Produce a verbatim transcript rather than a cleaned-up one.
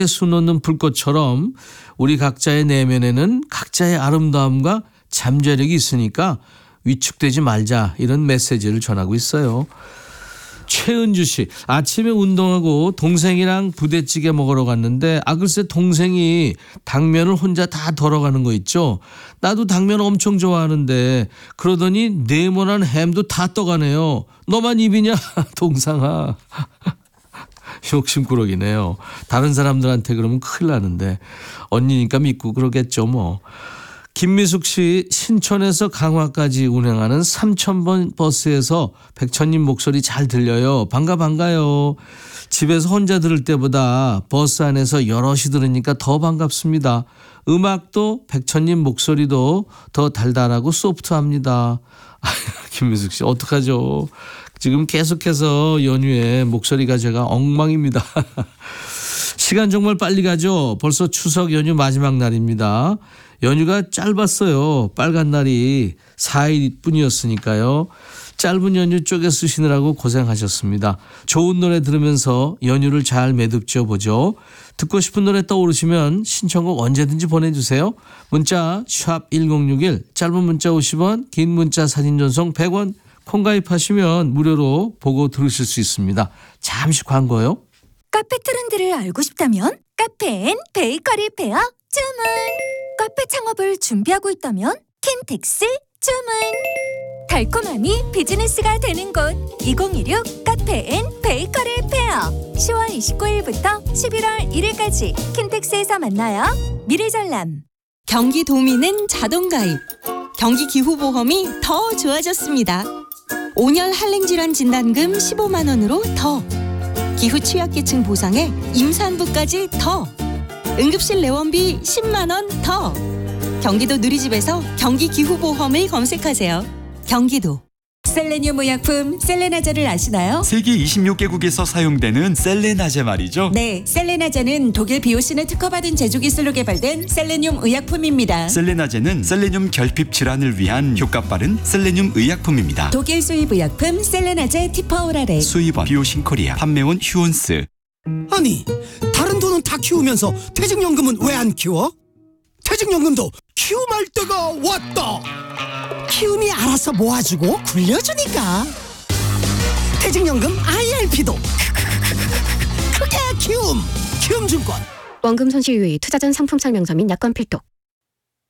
수놓는 불꽃처럼 우리 각자의 내면에는 각자의 아름다움과 잠재력이 있으니까 위축되지 말자, 이런 메시지를 전하고 있어요. 최은주 씨, 아침에 운동하고 동생이랑 부대찌개 먹으러 갔는데 아 글쎄 동생이 당면을 혼자 다 덜어가는 거 있죠. 나도 당면 엄청 좋아하는데 그러더니 네모난 햄도 다 떠가네요. 너만 입이냐 동상아. 욕심꾸러기네요. 다른 사람들한테 그러면 큰일 나는데 언니니까 믿고 그러겠죠 뭐. 김미숙 씨, 신촌에서 강화까지 운행하는 삼천 번 버스에서 백천님 목소리 잘 들려요. 반가 반가요. 집에서 혼자 들을 때보다 버스 안에서 여럿이 들으니까 더 반갑습니다. 음악도 백천님 목소리도 더 달달하고 소프트합니다. 김미숙 씨 어떡하죠. 지금 계속해서 연휴에 목소리가 제가 엉망입니다. 시간 정말 빨리 가죠. 벌써 추석 연휴 마지막 날입니다. 연휴가 짧았어요. 빨간 날이 사 일뿐이었으니까요. 짧은 연휴 쪼개 쓰시느라고 고생하셨습니다. 좋은 노래 들으면서 연휴를 잘 매듭지어 보죠. 듣고 싶은 노래 떠오르시면 신청곡 언제든지 보내주세요. 문자 샵 일공육일, 짧은 문자 오십 원, 긴 문자 사진 전송 백 원, 콩 가입하시면 무료로 보고 들으실 수 있습니다. 잠시 광고요. 카페 트렌드를 알고 싶다면 카페 앤 베이커리 페어 주문. 카페 창업을 준비하고 있다면 킨텍스 주문. 달콤함이 비즈니스가 되는 곳 이공이육 카페 앤 베이커리 페어. 시월 이십구일부터 십일월 일일까지 킨텍스에서 만나요. 미래전람. 경기도민은 자동가입. 경기기후보험이 더 좋아졌습니다. 온열 한랭질환 진단금 십오만 원으로 더. 기후 취약계층 보상에 임산부까지 더. 응급실 내원비 십만 원 더. 경기도 누리집에서 경기기후보험을 검색하세요. 경기도. 셀레늄 의약품 셀레나제를 아시나요? 세계 이십육 개국에서 사용되는 셀레나제 말이죠. 네, 셀레나제는 독일 비오신에 특허받은 제조기술로 개발된 셀레늄 의약품입니다. 셀레나제는 셀레늄 결핍 질환을 위한 효과 빠른 셀레늄 의약품입니다. 독일 수입 의약품 셀레나제 티퍼오라레. 수입원 비오신 코리아, 판매원 휴온스. 아니, 다른 돈은 다 키우면서 퇴직연금은 왜 안 키워? 퇴직연금도 키움할 때가 왔다. 키움이 알아서 모아주고 굴려주니까. 퇴직연금 아이알피도 크게 키움. 키움증권. 원금 손실 유의, 투자 전 상품 설명서 및 약관 필독.